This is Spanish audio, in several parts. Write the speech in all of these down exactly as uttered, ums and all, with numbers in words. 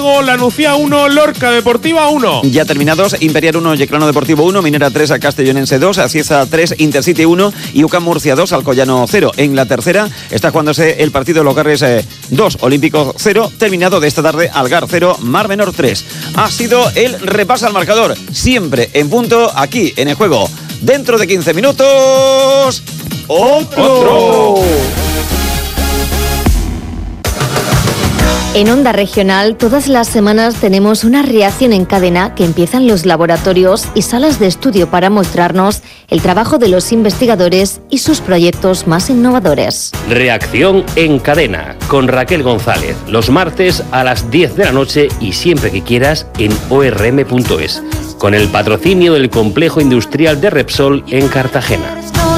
La Nucía uno, Lorca Deportiva uno. Ya terminados, Imperial uno, Yeclano Deportivo uno, Minera tres, a Castellonense dos, Acieza tres, Intercity uno y UCAM Murcia dos, Alcoyano cero. En la tercera está jugándose el partido Locarres dos, Olímpico cero, terminado de esta tarde Algar cero, Mar Menor tres. Ha sido el repaso al marcador, siempre en punto aquí en el juego. Dentro de quince minutos, otro. otro. En Onda Regional, todas las semanas tenemos una reacción en cadena que empiezan los laboratorios y salas de estudio para mostrarnos el trabajo de los investigadores y sus proyectos más innovadores. Reacción en cadena con Raquel González, los martes a las diez de la noche y siempre que quieras en o r m punto es, con el patrocinio del Complejo Industrial de Repsol en Cartagena.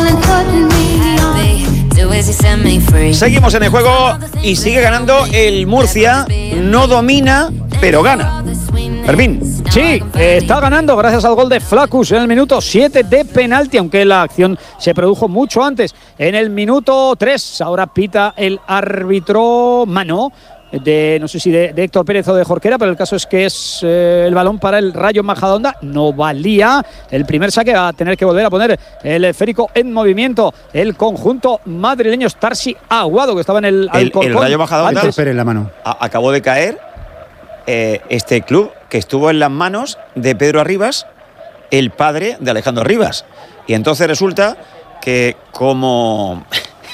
Seguimos en el juego y sigue ganando el Murcia. No domina, pero gana. Fermín. Sí, eh, está ganando gracias al gol de Flacus en el minuto siete de penalti, aunque la acción se produjo mucho antes. En el minuto tres, ahora pita el árbitro mano. De, no sé si de, de Héctor Pérez o de Jorquera, pero el caso es que es eh, el balón para el Rayo Majadahonda. No valía el primer saque, va a tener que volver a poner el esférico en movimiento el conjunto madrileño. Tarsi Aguado, que estaba en el El, el Rayo Majadahonda en la mano. A, acabó de caer eh, este club que estuvo en las manos de Pedro Arribas, el padre de Alejandro Arribas. Y entonces resulta que como...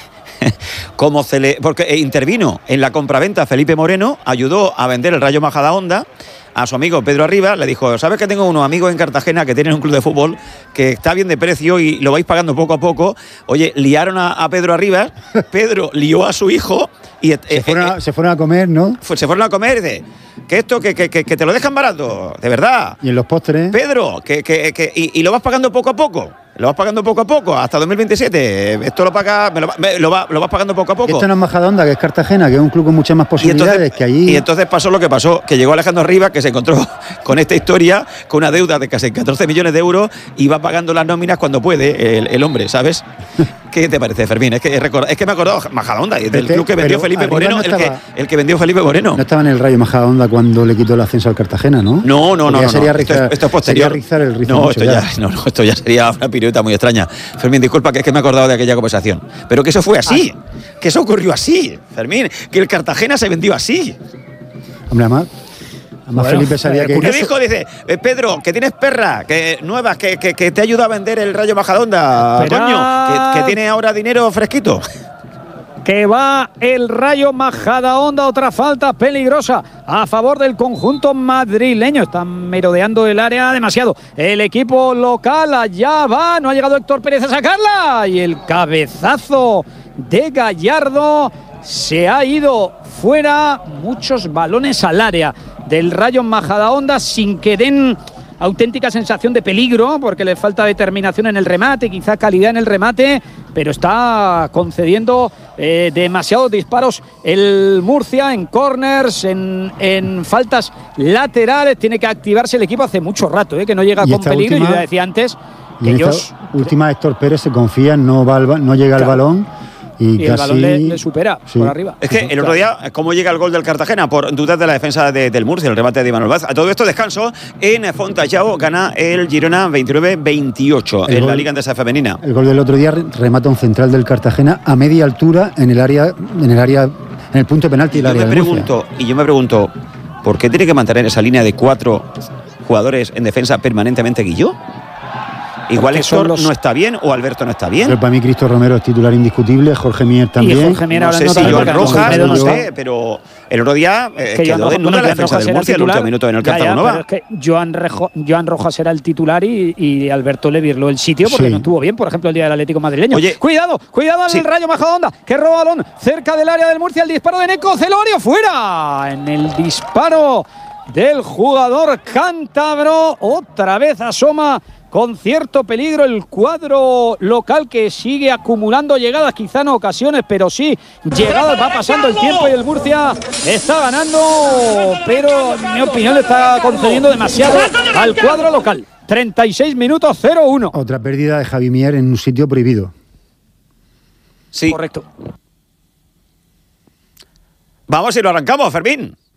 Como cele... porque intervino en la compraventa Felipe Moreno, ayudó a vender el Rayo Majadahonda a su amigo Pedro Arribas, le dijo: ¿sabes que tengo unos amigos en Cartagena que tienen un club de fútbol que está bien de precio y lo vais pagando poco a poco? Oye, liaron a, a Pedro Arribas, Pedro lió a su hijo y se, eh, fueron a, eh, se fueron a comer, ¿no? Fue, se fueron a comer y dice: que esto, que, que, que, que te lo dejan barato, de verdad. Y en los postres. Pedro, que, que, que y, y lo vas pagando poco a poco. Lo vas pagando poco a poco, hasta dos mil veintisiete. Esto lo paga, me lo, me, lo, va, lo vas pagando poco a poco. Esto no es Majadahonda, que es Cartagena, que es un club con muchas más posibilidades. Y entonces, que allí... y entonces pasó lo que pasó, que llegó Alejandro Arribas, que se encontró con esta historia, con una deuda de casi catorce millones de euros y va pagando las nóminas cuando puede el, el hombre, ¿sabes? ¿Qué te parece, Fermín? Es que, es que me he acordado Majadahonda, del este, club que vendió Felipe Moreno, no estaba, el, que, el que vendió Felipe Moreno. No estaba en el Rayo Majadahonda cuando le quitó el ascenso al Cartagena, ¿no? No, no, no. no, sería no. Rizar, esto, esto es posterior. Sería rizar el rizo no, esto ya, no, no, esto ya sería una pirueta muy extraña. Fermín, disculpa, que es que me he acordado de aquella conversación. Pero que eso fue así, ah, que eso ocurrió así, Fermín, que el Cartagena se vendió así. Hombre, además... Además bueno, Felipe sabía que... ¿Qué dijo? Dice, eh, Pedro, que tienes perra, que nuevas, que, que, que te ayuda a vender el Rayo Majadahonda, Espera... coño, que, que tiene ahora dinero fresquito. Que va el Rayo Majadahonda, otra falta peligrosa a favor del conjunto madrileño. Están merodeando el área demasiado. El equipo local allá va, no ha llegado Héctor Pérez a sacarla. Y el cabezazo de Gallardo se ha ido fuera. Muchos balones al área del Rayo Majadahonda sin que den auténtica sensación de peligro, porque le falta determinación en el remate, quizá calidad en el remate, pero está concediendo eh, demasiados disparos el Murcia en corners, en, en faltas laterales. Tiene que activarse el equipo hace mucho rato, eh, que no llega con peligro. Última, yo ya decía antes que ellos... Última, Héctor Pérez se confía, no, va al, no llega claro. al balón. Y, y casi... el balón le, le supera sí. por arriba. Es que el otro día, ¿cómo llega el gol del Cartagena? Por dudas de la defensa de, del Murcia, el remate de Imanol Vaz. A todo esto, descanso en Fontallao, gana el Girona veintinueve veintiocho en gol, la Liga Andesa Femenina. El gol del otro día remata un central del Cartagena a media altura en el área, en el área, en el punto de penalti. Y, del yo área me pregunto, y yo me pregunto, ¿por qué tiene que mantener esa línea de cuatro jugadores en defensa permanentemente Guilló? Igual Héctor los... no está bien o Alberto no está bien. Pero para mí Cristo Romero es titular indiscutible, Jorge Mier también. Y Jorge Mier no ahora sé no si Joan Rojas, no, no sé, pero el otro día eh, que quedó de nuda la defensa del Murcia en el último minuto en el Cartagonova. Es que Joan, Rejo, Joan Rojas era el titular y, y Alberto le virló el sitio porque sí. no estuvo bien, por ejemplo, el día del Atlético madrileño. Oye, cuidado, cuidado al sí. Rayo Majadahonda, que roba balón cerca del área del Murcia, el disparo de Neco Celorio, fuera en el disparo del jugador cántabro. Otra vez asoma con cierto peligro el cuadro local, que sigue acumulando llegadas, quizá no ocasiones, pero sí llegadas. Va pasando el tiempo y el Murcia está ganando, pero en mi opinión le está concediendo demasiado al cuadro local. treinta y seis minutos, cero uno. Otra pérdida de Javi Mier en un sitio prohibido. Sí. Correcto. Vamos y lo arrancamos, Fermín.